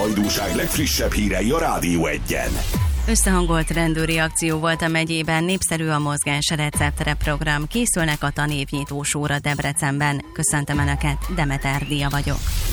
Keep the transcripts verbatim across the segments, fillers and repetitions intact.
hajdúság legfrissebb hírei a Rádió Egyen. Összehangolt rendőri akció volt a megyében, népszerű a mozgás receptre program. Készülnek a tanévnyitó sóra Debrecenben. Köszöntöm Önöket, Demeter Dia vagyok.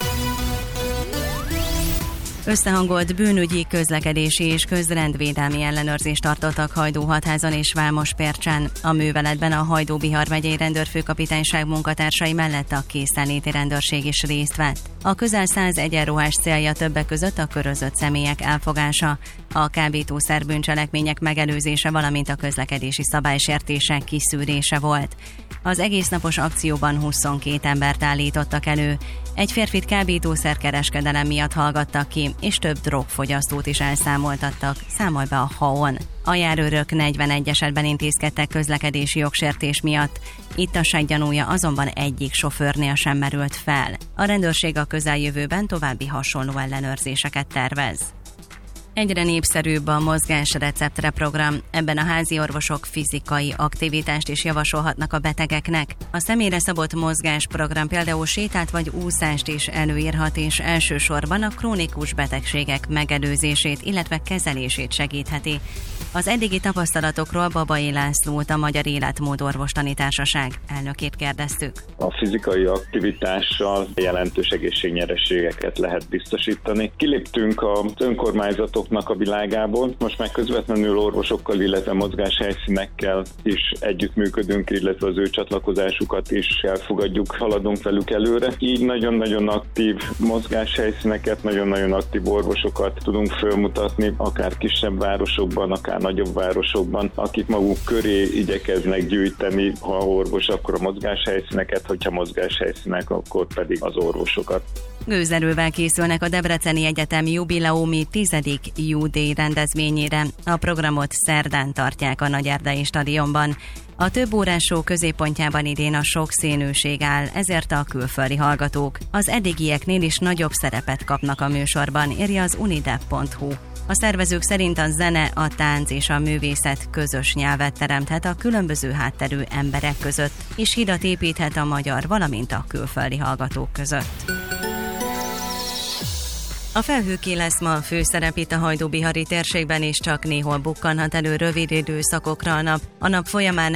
Összehangolt bűnügyi, közlekedési és közrendvédelmi ellenőrzést tartottak Hajdú-Hatházon és Vámospércsen. A műveletben a Hajdú-Bihar megyei rendőrfőkapitányság munkatársai mellett a készenléti rendőrség is részt vett. A közel száz egyenruhás célja többek között a körözött személyek elfogása, a kábítószer bűncselekmények megelőzése, valamint a közlekedési szabálysértések kiszűrése volt. Az egésznapos akcióban huszonkét embert állítottak elő. Egy férfit kábítószerkereskedelem miatt hallgattak ki, és több drogfogyasztót is elszámoltattak, számol be a há á on. A járőrök negyvenegy esetben intézkedtek közlekedési jogsértés miatt. Ittasság gyanúja azonban egyik sofőrnél sem merült fel. A rendőrség a közeljövőben további hasonló ellenőrzéseket tervez. Egyre népszerűbb a mozgás receptre program. Ebben a házi orvosok fizikai aktivitást is javasolhatnak a betegeknek. A személyre szabott mozgásprogram például sétát vagy úszást is előírhat, és elsősorban a krónikus betegségek megelőzését, illetve kezelését segítheti. Az eddigi tapasztalatokról Babai Lászlót, a Magyar Életmód Orvostani Társaság elnökét kérdeztük. A fizikai aktivitással jelentős egészségnyereségeket lehet biztosítani. Kiléptünk az önkormányzatoknak a világából, most már közvetlenül orvosokkal, illetve mozgáshelyszínekkel is együttműködünk, illetve az ő csatlakozásukat is elfogadjuk, haladunk velük előre. Így nagyon-nagyon aktív mozgáshelyszíneket, nagyon-nagyon aktív orvosokat tudunk fölmutatni, akár kisebb városokban, akár nagyobb városokban, akik maguk köré igyekeznek gyűjteni, ha orvos, akkor a mozgáshelyszíneket, hogyha mozgáshelyszínek, akkor pedig az orvosokat. Gőzerővel készülnek a Debreceni Egyetem jubileumi tizedik júdé rendezvényére. A programot szerdán tartják a Nagyerdei stadionban. A több órás show középpontjában idén a sokszínűség áll, ezért a külföldi hallgatók az eddigieknél is nagyobb szerepet kapnak a műsorban, írja az unidep pont hu. A szervezők szerint a zene, a tánc és a művészet közös nyelvet teremthet a különböző hátterű emberek között, és hidat építhet a magyar, valamint a külföldi hallgatók között. A felhőké lesz ma főszerep itt a hajdú-bihari térségben, és csak néhol bukkanhat elő rövid időszakokra a nap. A nap folyamán